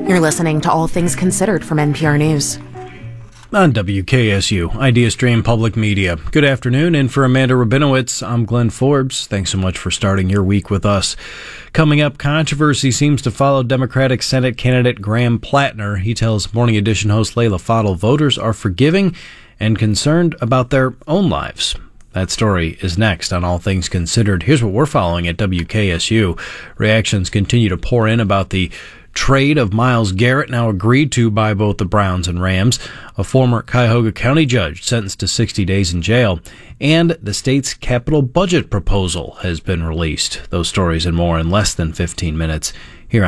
You're listening to All Things Considered from NPR News. On WKSU, Idea Stream Public Media. Good afternoon, and for Amanda Rabinowitz, I'm Glenn Forbes. Thanks so much for starting your week with us. Coming up, controversy seems to follow Democratic Senate candidate Graham Plattner. He tells Morning Edition host Layla Fadel voters are forgiving and concerned about their own lives. That story is next on All Things Considered. Here's what we're following at WKSU. Reactions continue to pour in about the trade of Myles Garrett, now agreed to by both the Browns and Rams, a former Cuyahoga County judge sentenced to 60 days in jail, and the state's capital budget proposal has been released. Those stories and more in less than 15 minutes.